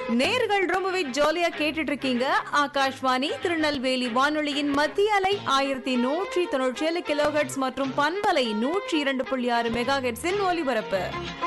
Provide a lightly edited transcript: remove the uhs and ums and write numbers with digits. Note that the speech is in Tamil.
நேர்கள் ரொம்பவே ஜாலியா கேட்டுட்டு இருக்கீங்க. ஆகாஷ்வாணி திருநெல்வேலி வானொலியின் மத்திய அலை 1197 கிலோஹெர்ட்ஸ் மற்றும் பண்பலை 102.6 மெகாஹெர்ட்ஸின் ஒலிபரப்பு.